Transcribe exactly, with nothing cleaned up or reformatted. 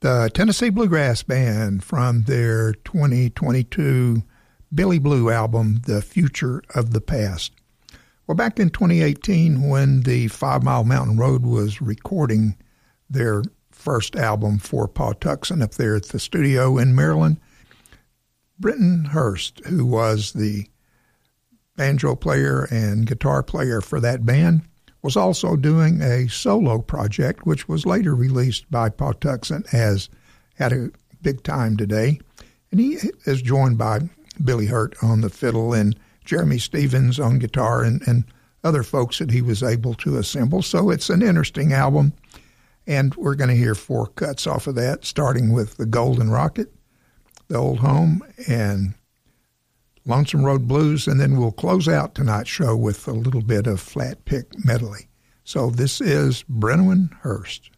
The Tennessee Bluegrass Band from their twenty twenty-two Billy Blue album, The Future of the Past. Well, back in twenty eighteen, when the Five Mile Mountain Road was recording their first album for Pawtuxet up there at the studio in Maryland, Brenton Hurst, who was the banjo player and guitar player for that band, was also doing a solo project, which was later released by Pawtuxet as Had a Big Time Today. And he is joined by Billy Hurt on the fiddle and Jeremy Stevens on guitar and, and other folks that he was able to assemble. So it's an interesting album, and we're going to hear four cuts off of that, starting with The Golden Rocket, The Old Home, and Lonesome Road Blues, and then we'll close out tonight's show with a little bit of Flat Pick medley. So this is Brenton Hurst.